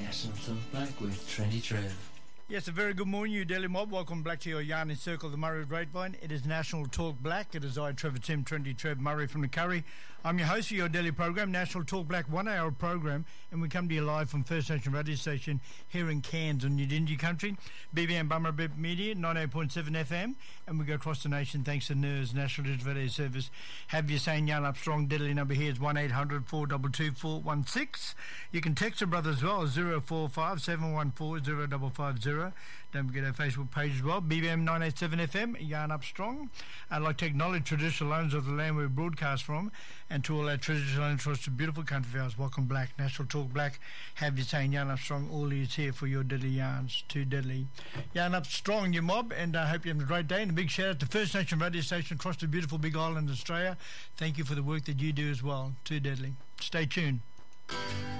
National Talk Black with Trendy Trev. Yes, a very good morning, you Daily Mob. Welcome back to your Yarn and Circle, the Murray Grapevine. It is National Talk Black. It is I, Trevor Tim, Trendy Trev Murray from the Curry. I'm your host for your daily program, National Talk Black, 1 hour program, and we come to you live from First Nation Radio Station here in Cairns on Yidinji Country, BBM Bummer Media, 98.7 FM, and we go across the nation thanks to NERS, National Digital Radio Service. Have you saying Yarn Up Strong, deadly number here is 1-800-422-416. You can text a brother as well, 045 714 0550. Don't forget our Facebook page as well, BBM 987 FM, Yarn Up Strong. I'd like to acknowledge traditional owners of the land we broadcast from, and to all our traditional owners across the beautiful country of ours, welcome Black, National Talk Black. Have you saying Yarn Up Strong, all is here for your deadly yarns, too deadly. Yarn Up Strong, your mob, and I hope you have a great day, and a big shout out to First Nation Radio Station across the beautiful big island of Australia. Thank you for the work that you do as well, too deadly. Stay tuned.